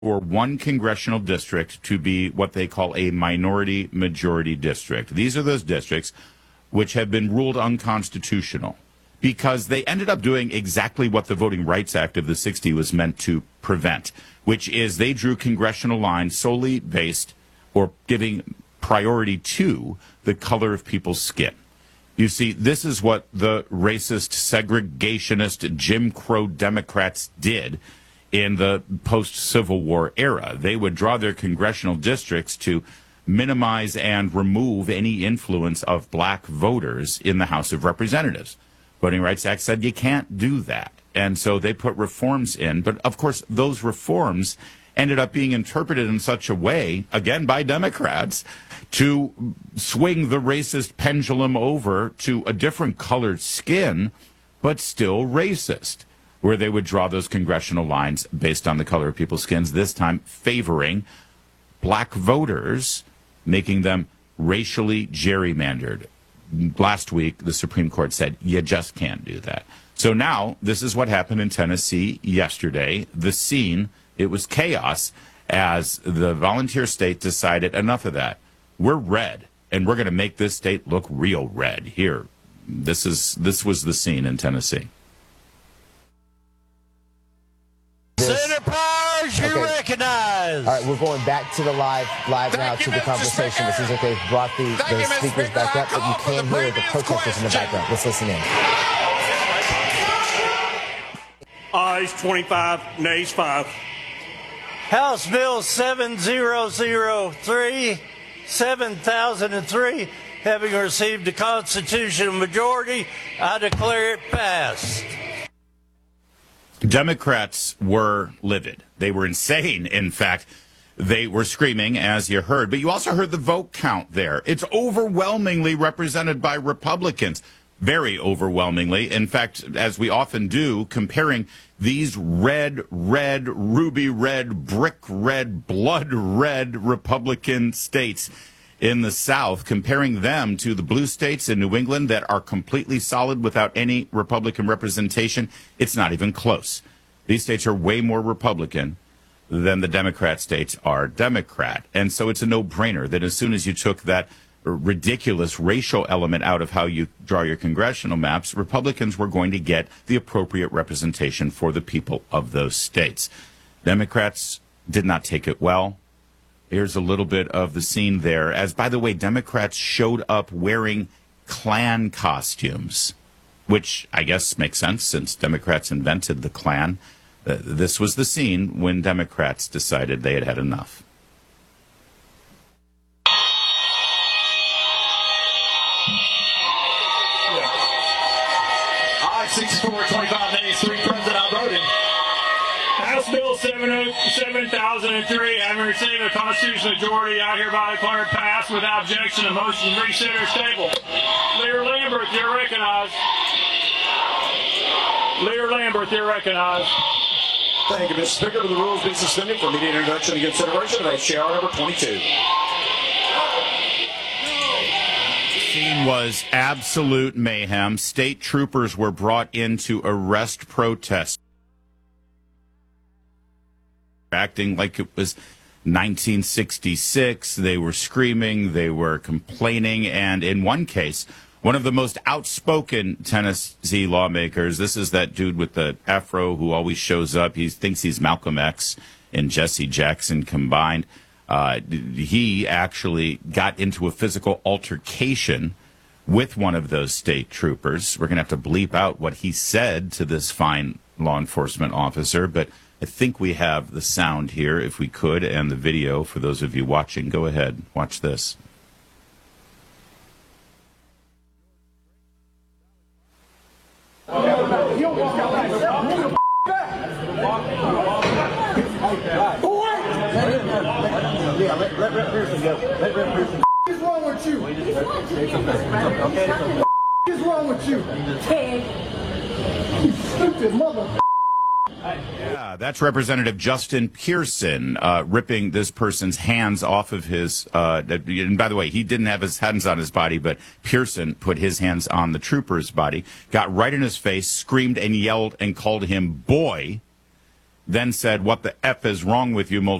for one congressional district to be what they call a minority majority district. These are those districts which have been ruled unconstitutional because they ended up doing exactly what the Voting Rights Act of the 60s was meant to prevent, which is they drew congressional lines solely based or giving priority to the color of people's skin. You see, this is what the racist, segregationist, Jim Crow Democrats did in the post-Civil War era. They would draw their congressional districts to minimize and remove any influence of black voters in the House of Representatives. Voting Rights Act said you can't do that. And so they put reforms in. But, of course, those reforms ended up being interpreted in such a way, again, by Democrats, to swing the racist pendulum over to a different colored skin, but still racist, where they would draw those congressional lines based on the color of people's skins, this time favoring black voters, making them racially gerrymandered. Last week, the Supreme Court said, you just can't do that. So now, this is what happened in Tennessee yesterday. The scene, it was chaos as the volunteer state decided, enough of that. We're red, and we're going to make this state look real red. Here, this was the scene in Tennessee. Senator Powers, you recognize. All right, we're going back to the live now to the conversation. It seems like they've brought the speakers back up, but you can hear the protesters in the background. Let's listen in. Ayes 25, nays 5. House Bill 7003, having received a constitutional majority, I declare it passed. Democrats were livid. They were insane, in fact. They were screaming, as you heard. But you also heard the vote count there. It's overwhelmingly represented by Republicans. Very overwhelmingly. In fact, as we often do, comparing these red, ruby red, brick red, blood red Republican states in the South, comparing them to the blue states in New England that are completely solid without any Republican representation, it's not even close. These states are way more Republican than the Democrat states are Democrat. And so it's a no-brainer that as soon as you took that ridiculous racial element out of how you draw your congressional maps, Republicans were going to get the appropriate representation for the people of those states. Democrats did not take it well. Here's a little bit of the scene there. As, by the way, Democrats showed up wearing Klan costumes, which I guess makes sense since Democrats invented the Klan. This was the scene when Democrats decided they had had enough. Aye, 64, 25 nays, 3 present, outvoted. House Bill 7003, having received a constitutional majority, I hereby declare it passed without objection. The motion to reconsider is tabled. Lear Lambert, you're recognized. Lear Lambert, you're recognized. Thank you, Mr. Speaker. The rules be suspended for immediate introduction and consideration of H.R. number 22. Scene was absolute mayhem. State troopers were brought in to arrest protesters, acting like it was 1966. They were screaming, they were complaining, and in one case, one of the most outspoken Tennessee lawmakers, this is that dude with the afro who always shows up. He thinks he's Malcolm X and Jesse Jackson combined. He actually got into a physical altercation with one of those state troopers. We're going to have to bleep out what he said to this fine law enforcement officer, but I think we have the sound here, if we could, and the video for those of you watching. Go ahead, watch this. Let Rep Pearson go. Let Rep Pearson. What is wrong with you? What is wrong with you? You stupid mother. Yeah, that's Representative Justin Pearson ripping this person's hands off of his, and by the way, he didn't have his hands on his body, but Pearson put his hands on the trooper's body, got right in his face, screamed and yelled and called him boy, then said, "What the F is wrong with you?"